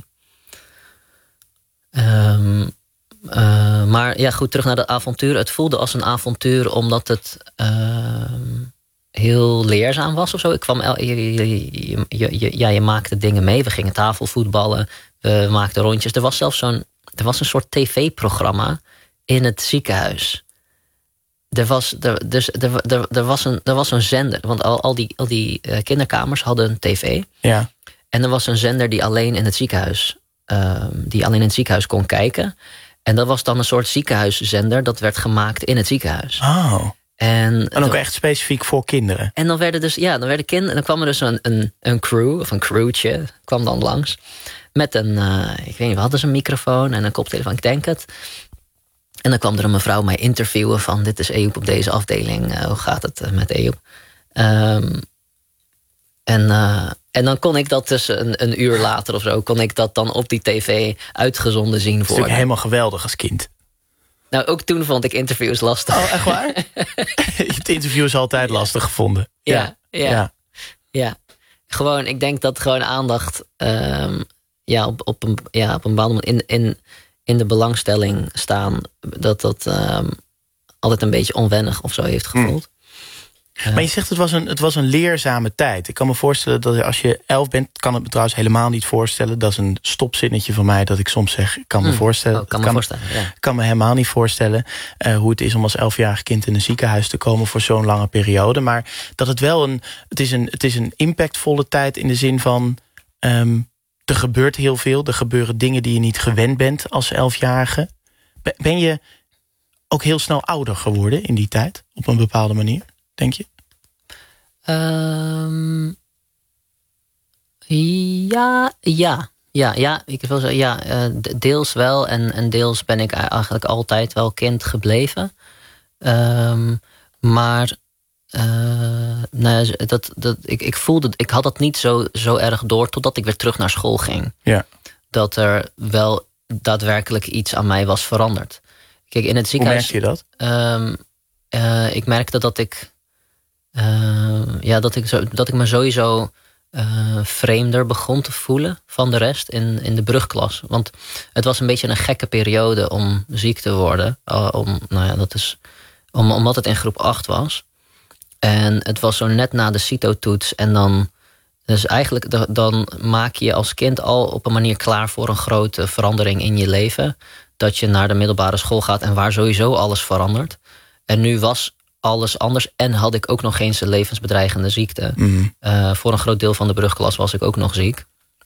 Um, uh, maar ja, goed, terug naar dat avontuur. Het voelde als een avontuur omdat het uh, heel leerzaam was of zo. Ik kwam el- je, je, je, je, ja, je maakte dingen mee. We gingen tafelvoetballen, we maakten rondjes. Er was zelfs zo'n, er was een soort tv-programma in het ziekenhuis. Er was, er, dus, er, er, er, was een, er was een zender, want al, al die, al die uh, kinderkamers hadden een tv. Ja. En er was een zender die alleen in het ziekenhuis, uh, die alleen in het ziekenhuis kon kijken. En dat was dan een soort ziekenhuiszender dat werd gemaakt in het ziekenhuis. Oh. En, en ook echt specifiek voor kinderen. En dan werden dus, ja, dan werden kinderen, dan kwam er dus een, een, een crew of een crewtje kwam dan langs met een, uh, ik weet niet, we hadden ze een microfoon en een koptelefoon, ik denk het. En dan kwam er een mevrouw mij interviewen van... dit is Ejoep op deze afdeling, uh, hoe gaat het uh, met Ejoep? Um, en, uh, en dan kon ik dat dus een, een uur later of zo... kon ik dat dan op die tv uitgezonden zien. Dat is natuurlijk helemaal geweldig als kind. Nou, ook toen vond ik interviews lastig. Oh, echt waar? Je hebt interviews altijd lastig gevonden. Ja, ja, ja. ja. ja. Gewoon, ik denk dat gewoon aandacht... Um, ja, op, op een, ja, op een bepaalde manier... In, in, in de belangstelling staan... dat dat um, altijd een beetje onwennig of zo heeft gevoeld. Hmm. Uh, maar je zegt het was, een, het was een leerzame tijd. Ik kan me voorstellen dat als je elf bent... kan het me trouwens helemaal niet voorstellen. Dat is een stopzinnetje van mij dat ik soms zeg... ik kan me hmm. voorstellen. Oh, kan me kan, voorstellen, ja. kan me helemaal niet voorstellen... Uh, hoe het is om als elfjarig kind in een ziekenhuis te komen... voor zo'n lange periode. Maar dat het wel een... het is een, het is een impactvolle tijd in de zin van... Um, er gebeurt heel veel. Er gebeuren dingen die je niet gewend bent als elfjarige. Ben je ook heel snel ouder geworden in die tijd? Op een bepaalde manier, denk je? Um, ja, ja. Ja, ja, ik wil zeggen, ja, uh, deels wel. En, en deels ben ik eigenlijk altijd wel kind gebleven. Um, maar... Uh, nou, dat, dat, ik, ik voelde, ik had dat niet zo, zo erg door totdat ik weer terug naar school ging. Ja. Dat er wel daadwerkelijk iets aan mij was veranderd. Kijk, in het ziekenhuis. Hoe merk je dat? Um, uh, ik merkte dat ik, uh, ja, dat ik, zo, dat ik me sowieso uh, vreemder begon te voelen van de rest in, in de brugklas. Want het was een beetje een gekke periode om ziek te worden. Uh, om, nou ja, dat is, om, omdat het in groep acht was. En het was zo net na de CITO-toets. En dan, dus eigenlijk, dan maak je je als kind al op een manier klaar voor een grote verandering in je leven. Dat je naar de middelbare school gaat en waar sowieso alles verandert. En nu was alles anders en had ik ook nog eens een levensbedreigende ziekte. Mm. Uh, voor een groot deel van de brugklas was ik ook nog ziek.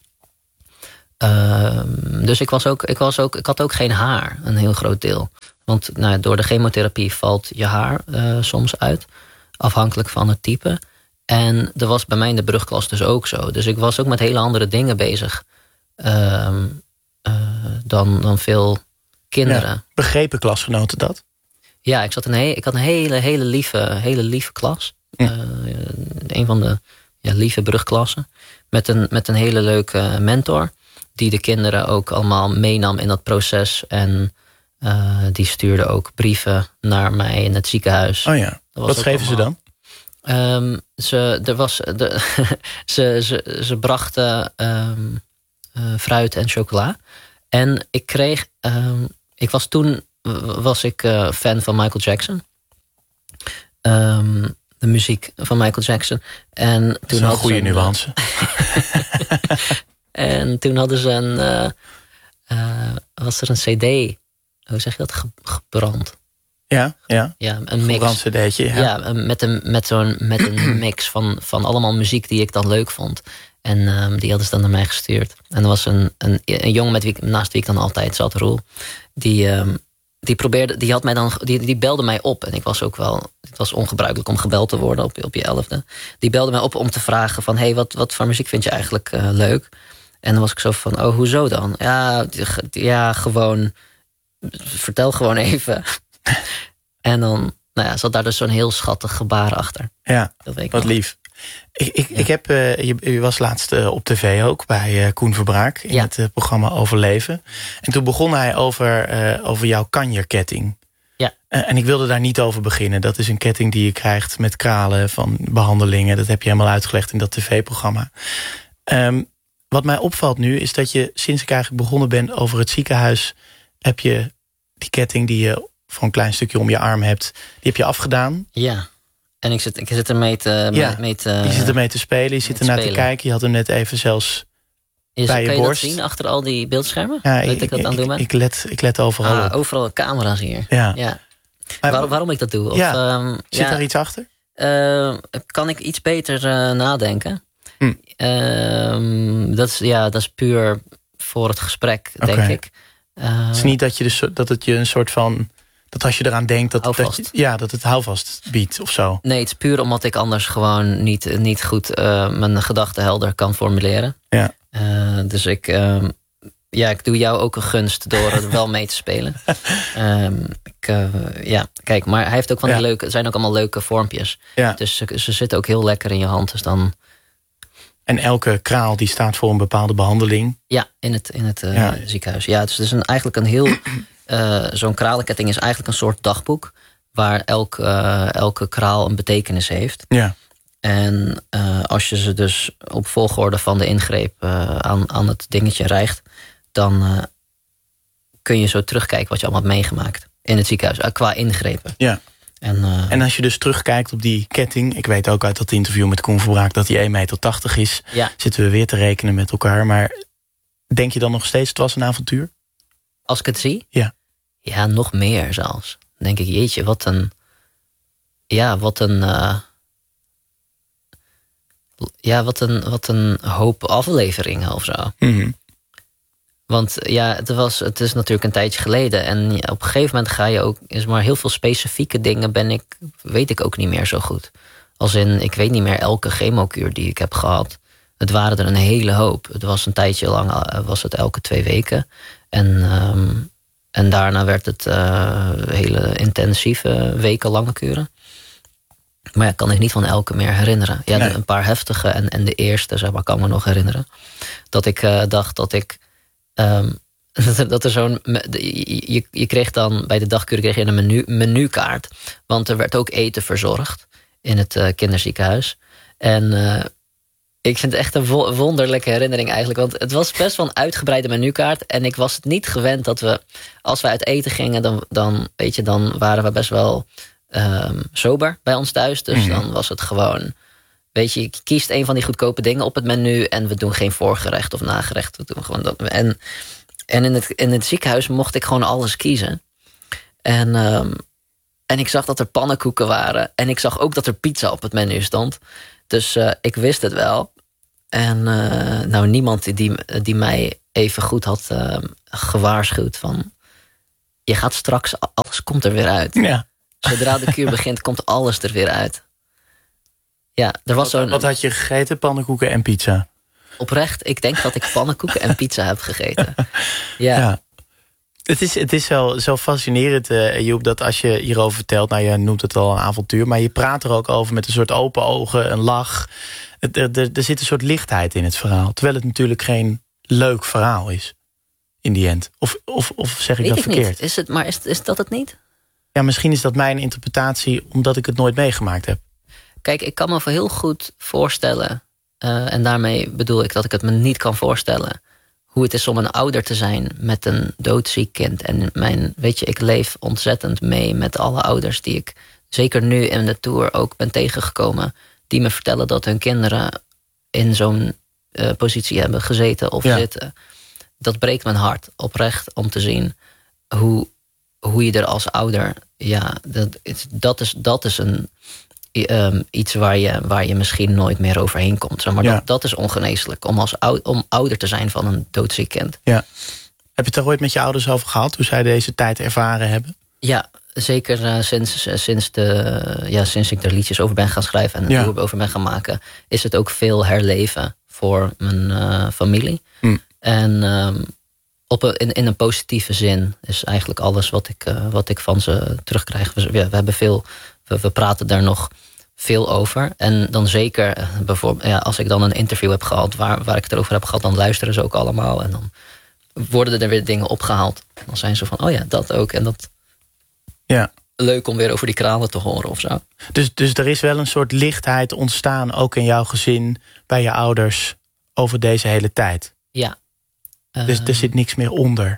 Uh, dus ik, was ook, ik, was ook, ik had ook geen haar, een heel groot deel. Want nou, door de chemotherapie valt je haar uh, soms uit. Afhankelijk van het type. En dat was bij mij in de brugklas dus ook zo. Dus ik was ook met hele andere dingen bezig. Uh, uh, dan, dan veel kinderen. Ja, begrepen klasgenoten dat? Ja, ik, zat in een, ik had een hele, hele, lieve, hele lieve klas. Hm. Uh, een van de ja, lieve brugklassen. Met een, met een hele leuke mentor. Die de kinderen ook allemaal meenam in dat proces. En uh, die stuurde ook brieven naar mij in het ziekenhuis. Oh ja. Wat schreven ze dan? Um, ze, er was, de, ze, ze, ze brachten um, uh, fruit en chocola. En ik kreeg... Um, ik was toen was ik uh, fan van Michael Jackson. Um, de muziek van Michael Jackson. En toen een goede nuance. En toen hadden ze een... Uh, uh, was er een cd... Hoe zeg je dat? Ge- gebrand. Ja, ja. Ja, een mix. Een cd'tje, ja. Ja, met een, met zo'n, met een mix van, van allemaal muziek die ik dan leuk vond. En um, die hadden ze dan naar mij gestuurd. En er was een, een, een jongen met wie, naast wie ik dan altijd zat, Roel. Die, um, die probeerde, die had mij dan, die, die belde mij op. En ik was ook wel, het was ongebruikelijk om gebeld te worden op, op je elfde. Die belde mij op om te vragen van, hey, wat, wat voor muziek vind je eigenlijk uh, leuk? En dan was ik zo van, oh, hoezo dan? Ja, ja, gewoon, vertel gewoon even. En dan, nou ja, zat daar dus zo'n heel schattig gebaar achter. Ja, dat weet ik wat nog. lief. Ik, ik, Ja. ik heb, uh, je, u was laatst uh, op tv ook bij uh, Koen Verbraak in Ja. het uh, programma Overleven. En toen begon hij over, uh, over jouw kanjerketting. Ja. Uh, en ik wilde daar niet over beginnen. Dat is een ketting die je krijgt met kralen van behandelingen. Dat heb je helemaal uitgelegd in dat tv-programma. Um, wat mij opvalt nu is dat je, sinds ik eigenlijk begonnen ben over het ziekenhuis, heb je die ketting die je voor een klein stukje om je arm hebt, die heb je afgedaan. Ja, en ik zit, ik zit ermee te... Ja, mee te je zit ermee te spelen, je zit ernaar te spelen. kijken. Je had hem net even zelfs is, bij je kan je borst. dat zien achter al die beeldschermen? Ja, Weet ik, ik dat aan het doen ben? ik, ik, let, ik let overal ah, op. overal camera's hier. Ja. Ja. Maar, Waar, waarom ik dat doe? Of, ja. um, Zit ja, daar iets achter? uh, kan ik iets beter uh, nadenken? Hm. Uh, dat, is, ja, dat is puur voor het gesprek, denk Okay. ik. Uh, Het is niet dat, je dus, dat het je een soort van, dat als je eraan denkt, dat, dat, Houvast. je, ja, dat het houvast biedt of zo. Nee, het is puur omdat ik anders gewoon niet, niet goed uh, mijn gedachten helder kan formuleren. Ja. Uh, dus ik, uh, ja, ik doe jou ook een gunst door er wel mee te spelen. Um, ik, uh, ja, kijk, maar hij heeft ook van die Ja. leuke, het zijn ook allemaal leuke vormpjes. Ja. Dus ze, ze zitten ook heel lekker in je hand. Dus dan, En elke kraal die staat voor een bepaalde behandeling. ja, in het, in het uh, Ja. ziekenhuis. Ja, dus het is een, eigenlijk een heel, uh, zo'n kralenketting is eigenlijk een soort dagboek, waar elk, uh, elke kraal een betekenis heeft. Ja. En uh, als je ze dus op volgorde van de ingreep uh, aan, aan het dingetje rijgt, dan uh, kun je zo terugkijken wat je allemaal hebt meegemaakt in het ziekenhuis, uh, qua ingrepen. Ja. En, uh, En als je dus terugkijkt op die ketting, ik weet ook uit dat interview met Koen Verbraak dat hij één meter tachtig is, ja, zitten we weer te rekenen met elkaar. Maar denk je dan nog steeds, het was een avontuur? als ik het zie, Ja. ja, nog meer zelfs. Dan denk ik, jeetje, wat een, ja, wat een, uh, ja, wat een, wat een hoop afleveringen of zo. Mm-hmm. Want ja, het, was, het is natuurlijk een tijdje geleden. En ja, op een gegeven moment ga je ook, is maar heel veel specifieke dingen ben ik, weet ik ook niet meer zo goed. Als in, ik weet niet meer elke chemokuur die ik heb gehad. Het waren er een hele hoop. Het was een tijdje lang, uh, was het elke twee weken. En, um, en daarna werd het uh, hele intensieve, wekenlange kuren. Maar ja, kan ik niet van elke meer herinneren. Ja, Nee. de, een paar heftige en, en de eerste, zeg maar, kan me nog herinneren. Dat ik uh, dacht dat ik... Um, dat er zo'n... Je, je kreeg dan bij de dagkuur kreeg je een menu, menukaart. Want er werd ook eten verzorgd in het uh, kinderziekenhuis. En uh, ik vind het echt een wo- wonderlijke herinnering eigenlijk. Want het was best wel een uitgebreide menukaart. En ik was het niet gewend dat we... Als we uit eten gingen, dan, dan, weet je, dan waren we best wel um, sober bij ons thuis. Dus Mm-hmm. dan was het gewoon... Weet je, je kiest een van die goedkope dingen op het menu en we doen geen voorgerecht of nagerecht. We doen gewoon dat. En, en in, het, in het ziekenhuis mocht ik gewoon alles kiezen. En, um, en ik zag dat er pannenkoeken waren. En ik zag ook dat er pizza op het menu stond. Dus uh, ik wist het wel. En uh, nou, niemand die, die mij even goed had uh, gewaarschuwd van... Je gaat straks, alles komt er weer uit. Ja. Zodra de kuur begint, komt alles er weer uit. Ja, er was Wat, zo'n... wat had je gegeten? Pannenkoeken en pizza? Oprecht, ik denk dat ik pannenkoeken en pizza heb gegeten. Ja, Ja. Het is, het is zo, zo fascinerend, uh, Joep, dat als je hierover vertelt... nou, je noemt het al een avontuur... maar je praat er ook over met een soort open ogen, een lach. Het, er, er, er zit een soort lichtheid in het verhaal. Terwijl het natuurlijk geen leuk verhaal is. In die end. Of, of, of zeg ik weet dat ik verkeerd? niet. Is het, maar is, is dat het niet? Ja, misschien is dat mijn interpretatie... omdat ik het nooit meegemaakt heb. Kijk, ik kan me heel goed voorstellen... Uh, en daarmee bedoel ik dat ik het me niet kan voorstellen... hoe het is om een ouder te zijn met een doodziek kind. En mijn, weet je, ik leef ontzettend mee met alle ouders die ik, zeker nu in de tour, ook ben tegengekomen, die me vertellen dat hun kinderen in zo'n uh, positie hebben gezeten of ja. zitten. Dat breekt mijn hart oprecht om te zien hoe, hoe je er als ouder, ja, dat, dat is, dat is een Um, iets waar je, waar je misschien nooit meer overheen komt. Zeg maar ja. dat, dat is ongeneeslijk, om, als ou, om ouder te zijn van een doodziek kind. Ja. Heb je het er ooit met je ouders over gehad, hoe zij deze tijd ervaren hebben? Ja, zeker uh, sinds, uh, sinds, de, ja, sinds ik er liedjes over ben gaan schrijven en een ja. tour over ben gaan maken, is het ook veel herleven voor mijn uh, familie. Hm. En um, op een, in, in een positieve zin is eigenlijk alles wat ik, uh, wat ik van ze terugkrijg. We, ja, we hebben veel... We, we praten daar nog veel over. En dan zeker, bijvoorbeeld, ja, als ik dan een interview heb gehad waar, waar ik het erover heb gehad, dan luisteren ze ook allemaal. En dan worden er weer dingen opgehaald. En dan zijn ze van, oh ja, dat ook. En dat ja. leuk om weer over die kralen te horen of zo. Dus, dus er is wel een soort lichtheid ontstaan, ook in jouw gezin, bij je ouders, over deze hele tijd. Ja. Dus uh, er zit niks meer onder.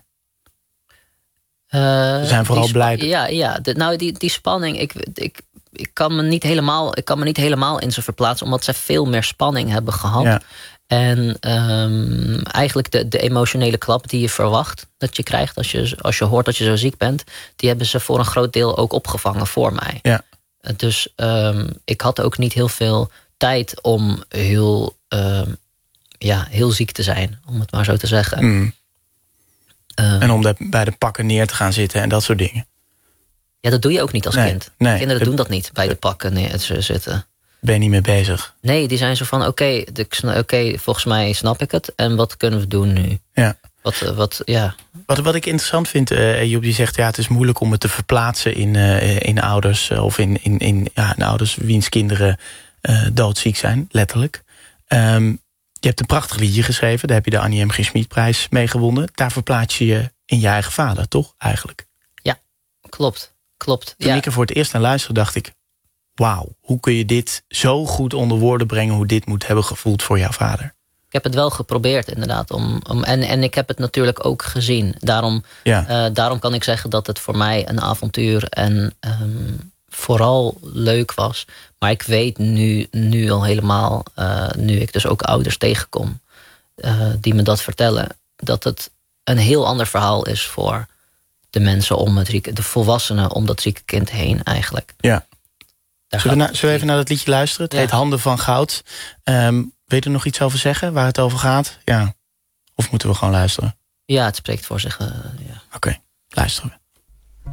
Uh, Ze zijn vooral blij. Ja, ja de, nou die, die spanning, ik, ik, ik, kan me niet helemaal, ik kan me niet helemaal in ze verplaatsen, omdat zij veel meer spanning hebben gehad. Ja. En um, eigenlijk de, de emotionele klap die je verwacht dat je krijgt als je, als je hoort dat je zo ziek bent, die hebben ze voor een groot deel ook opgevangen voor mij. Ja. Dus um, ik had ook niet heel veel tijd om heel, um, ja, heel ziek te zijn, om het maar zo te zeggen. Mm. Uh, en om de, bij de pakken neer te gaan zitten en dat soort dingen. Ja, dat doe je ook niet als nee, kind. Nee, Kinderen doen dat niet, bij de pakken neer te zitten. Ben je niet mee bezig? Nee, die zijn zo van, oké, okay, okay, volgens mij snap ik het. En wat kunnen we doen nu? Ja. Wat, wat, ja. wat, wat ik interessant vind, uh, Joep, die zegt, ja, het is moeilijk om het te verplaatsen in, uh, in ouders, uh, of in, in, in, ja, in ouders wiens kinderen uh, doodziek zijn, letterlijk. Um, Je hebt een prachtig liedje geschreven. Daar heb je de Annie M G Schmid-prijs mee gewonnen. Daar verplaats je je in je eigen vader, toch? Eigenlijk. Ja, klopt. klopt. Toen ja. ik er voor het eerst naar luisterde, dacht ik, wauw, hoe kun je dit zo goed onder woorden brengen, hoe dit moet hebben gevoeld voor jouw vader? Ik heb het wel geprobeerd, inderdaad. Om, om, en, en ik heb het natuurlijk ook gezien. Daarom, ja. uh, daarom kan ik zeggen dat het voor mij een avontuur en um, vooral leuk was. Maar ik weet nu, nu al helemaal, uh, nu ik dus ook ouders tegenkom, uh, die me dat vertellen, dat het een heel ander verhaal is voor de mensen om het zieke, de volwassenen om dat zieke kind heen eigenlijk. Ja. Zullen we, na, zullen we even naar dat liedje luisteren? Het ja. heet Handen van Goud. Um, weet je er nog iets over zeggen, waar het over gaat? Ja. Of moeten we gewoon luisteren? Ja, het spreekt voor zich. Uh, ja. Oké, okay, luisteren we.